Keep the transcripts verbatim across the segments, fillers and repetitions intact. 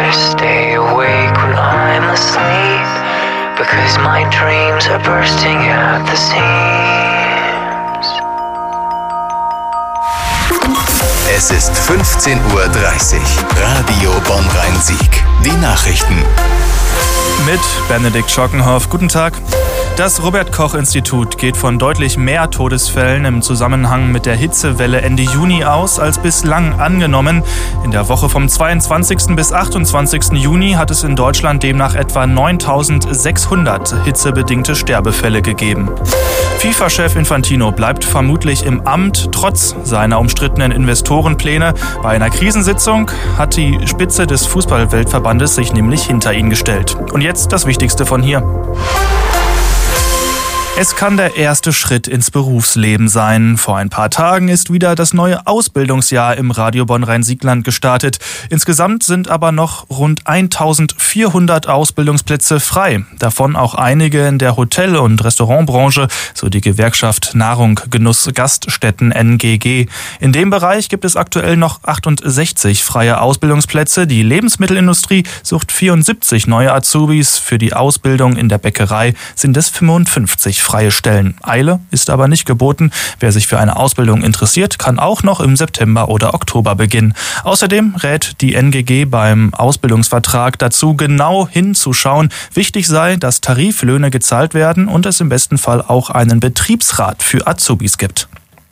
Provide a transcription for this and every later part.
to stay awake when I'm asleep, because my dreams are bursting at the seams. Es ist fünfzehn Uhr dreißig. Radio Bonn-Rhein-Sieg. Die Nachrichten. Mit Benedikt Schockenhoff. Guten Tag. Das Robert-Koch-Institut geht von deutlich mehr Todesfällen im Zusammenhang mit der Hitzewelle Ende Juni aus als bislang angenommen. In der Woche vom zweiundzwanzigsten bis achtundzwanzigsten Juni hat es in Deutschland demnach etwa neuntausendsechshundert hitzebedingte Sterbefälle gegeben. FIFA-Chef Infantino bleibt vermutlich im Amt, trotz seiner umstrittenen Investorenpläne. Bei einer Krisensitzung hat die Spitze des Fußball-Weltverbandes sich nämlich hinter ihn gestellt. Und jetzt das Wichtigste von hier. Es kann der erste Schritt ins Berufsleben sein. Vor ein paar Tagen ist wieder das neue Ausbildungsjahr im Radio Bonn-Rhein-Sieg-Land gestartet. Insgesamt sind aber noch rund eintausendvierhundert Ausbildungsplätze frei. Davon auch einige in der Hotel- und Restaurantbranche, so die Gewerkschaft Nahrung, Genuss, Gaststätten N G G. In dem Bereich gibt es aktuell noch achtundsechzig freie Ausbildungsplätze. Die Lebensmittelindustrie sucht vierundsiebzig neue Azubis. Für die Ausbildung in der Bäckerei sind es fünfundfünfzig freie Stellen. Eile ist aber nicht geboten. Wer sich für eine Ausbildung interessiert, kann auch noch im September oder Oktober beginnen. Außerdem rät die N G G beim Ausbildungsvertrag dazu, genau hinzuschauen. Wichtig sei, dass Tariflöhne gezahlt werden und es im besten Fall auch einen Betriebsrat für Azubis gibt.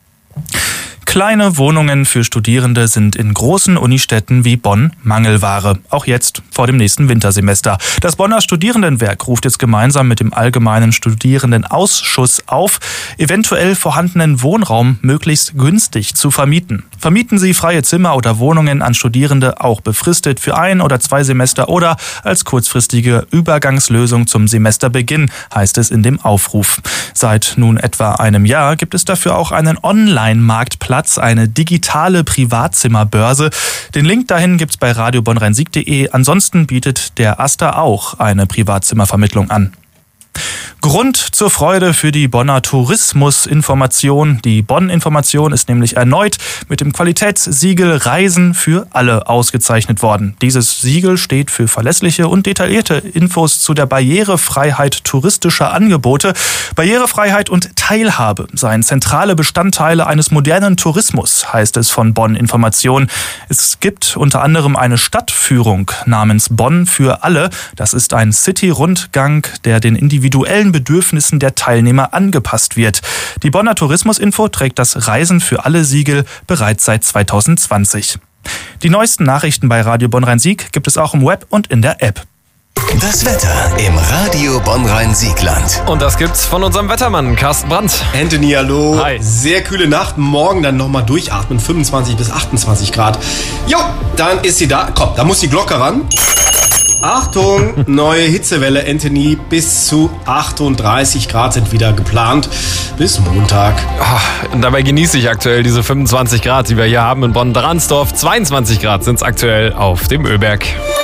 Kleine Wohnungen für Studierende sind in großen Unistädten wie Bonn Mangelware. Auch jetzt vor dem nächsten Wintersemester. Das Bonner Studierendenwerk ruft jetzt gemeinsam mit dem Allgemeinen Studierendenausschuss auf, eventuell vorhandenen Wohnraum möglichst günstig zu vermieten. Vermieten Sie freie Zimmer oder Wohnungen an Studierende auch befristet für ein oder zwei Semester oder als kurzfristige Übergangslösung zum Semesterbeginn, heißt es in dem Aufruf. Seit nun etwa einem Jahr gibt es dafür auch einen Online-Marktplatz, eine digitale Privatzimmerbörse. Den Link dahin gibt's bei radio bonn rhein sieg punkt de. Ansonsten bietet der AStA auch eine Privatzimmervermittlung an. Grund zur Freude für die Bonner Tourismusinformation. Die Bonn-Information ist nämlich erneut mit dem Qualitätssiegel Reisen für alle ausgezeichnet worden. Dieses Siegel steht für verlässliche und detaillierte Infos zu der Barrierefreiheit touristischer Angebote. Barrierefreiheit und Teilhabe seien zentrale Bestandteile eines modernen Tourismus, heißt es von Bonn-Information. Es gibt unter anderem eine Stadtführung namens Bonn für alle. Das ist ein City-Rundgang, der den individuellen Bedürfnissen der Teilnehmer angepasst wird. Die Bonner Tourismusinfo trägt das Reisen für alle Siegel bereits seit zweitausendzwanzig. Die neuesten Nachrichten bei Radio Bonn-Rhein-Sieg gibt es auch im Web und in der App. Das Wetter im Radio Bonn-Rhein-Sieg-Land. Und das gibt's von unserem Wettermann Carsten Brandt. Anthony, hallo. Hi. Sehr kühle Nacht. Morgen dann nochmal durchatmen. fünfundzwanzig bis achtundzwanzig Grad. Jo, dann ist sie da. Komm, da muss die Glocke ran. Achtung, neue Hitzewelle, Anthony. Bis zu achtunddreißig Grad sind wieder geplant. Bis Montag. Oh, und dabei genieße ich aktuell diese fünfundzwanzig Grad, die wir hier haben in Bonn-Dransdorf. zweiundzwanzig Grad sind es aktuell auf dem Öberg.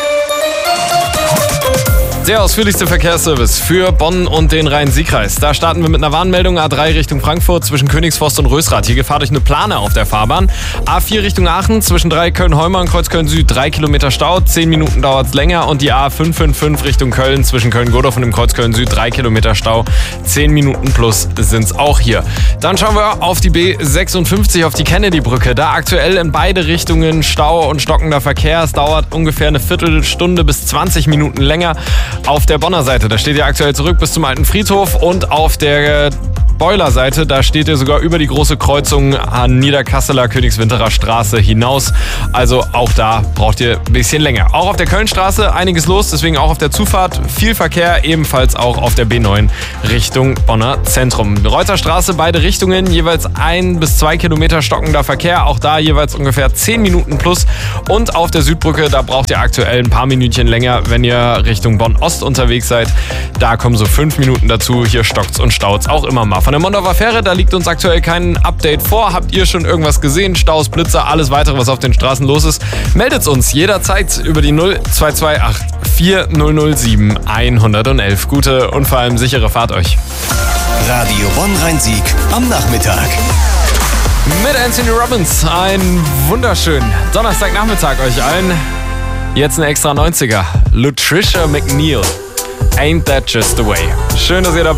Der ausführlichste Verkehrsservice für Bonn und den Rhein-Sieg-Kreis. Da starten wir mit einer Warnmeldung. A drei Richtung Frankfurt zwischen Königsforst und Rösrath. Hier Gefahr durch eine Plane auf der Fahrbahn. A vier Richtung Aachen zwischen drei Köln-Holmer und Kreuzköln Süd. drei Kilometer Stau, zehn Minuten dauert es länger. Und die A fünf fünf fünf Richtung Köln zwischen Köln-Godorf und dem Kreuzköln Süd. drei Kilometer Stau, zehn Minuten plus sind es auch hier. Dann schauen wir auf die B sechsundfünfzig, auf die Kennedy-Brücke. Da aktuell in beide Richtungen Stau und stockender Verkehr. Es dauert ungefähr eine Viertelstunde bis zwanzig Minuten länger. Auf der Bonner Seite, da steht ihr aktuell zurück bis zum alten Friedhof, und auf der Boiler-Seite, da steht ihr sogar über die große Kreuzung an Niederkasseler Königswinterer Straße hinaus. Also auch da braucht ihr ein bisschen länger. Auch auf der Kölnstraße einiges los, deswegen auch auf der Zufahrt viel Verkehr, ebenfalls auch auf der B neun Richtung Bonner Zentrum. Reuterstraße, beide Richtungen, jeweils ein bis zwei Kilometer stockender Verkehr, auch da jeweils ungefähr zehn Minuten plus. Und auf der Südbrücke, da braucht ihr aktuell ein paar Minütchen länger, wenn ihr Richtung Bonn-Ost unterwegs seid. Da kommen so fünf Minuten dazu, hier stockt's und staut's auch immer mal. Von der Mondorfer Fähre, da liegt uns aktuell kein Update vor. Habt ihr schon irgendwas gesehen? Staus, Blitzer, alles weitere, was auf den Straßen los ist? Meldet uns jederzeit über die null zwei zwei acht vier null null sieben eins eins eins. Gute und vor allem sichere Fahrt euch. Radio Bonn-Rhein-Sieg am Nachmittag. Mit Anthony Robbins. Einen wunderschönen Donnerstagnachmittag euch allen. Jetzt ein extra neunziger. Lutricia McNeil. Ain't That Just the Way. Schön, dass ihr dabei